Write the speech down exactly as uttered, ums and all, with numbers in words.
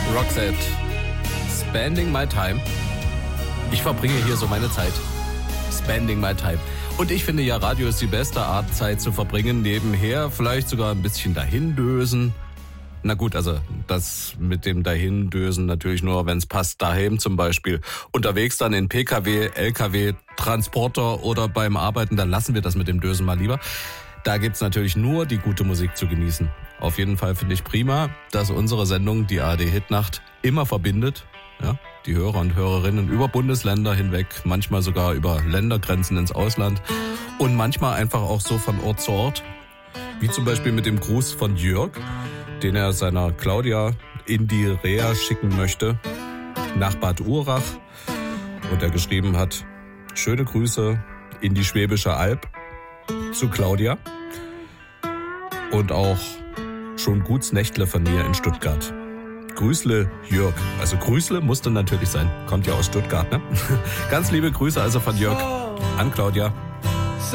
Roxette. Spending my time. Ich verbringe hier so meine Zeit. Spending my time. Und ich finde ja, Radio ist die beste Art, Zeit zu verbringen. Nebenher vielleicht sogar ein bisschen dahindösen. Na gut, also das mit dem Dahindösen natürlich nur, wenn es passt, daheim zum Beispiel. Unterwegs dann in P K W, L K W, Transporter oder beim Arbeiten, dann lassen wir das mit dem Dösen mal lieber. Da gibt's natürlich nur die gute Musik zu genießen. Auf jeden Fall finde ich prima, dass unsere Sendung, die A R D-Hitnacht, immer verbindet. Ja, die Hörer und Hörerinnen über Bundesländer hinweg, manchmal sogar über Ländergrenzen ins Ausland und manchmal einfach auch so von Ort zu Ort. Wie zum Beispiel mit dem Gruß von Jörg, den er seiner Claudia in die Reha schicken möchte, nach Bad Urach. Und er geschrieben hat, schöne Grüße in die Schwäbische Alb zu Claudia. Und auch schon guts Nächtle von mir in Stuttgart. Grüßle Jörg. Also Grüßle musste natürlich sein. Kommt ja aus Stuttgart, ne? Ganz liebe Grüße also von Jörg an Claudia.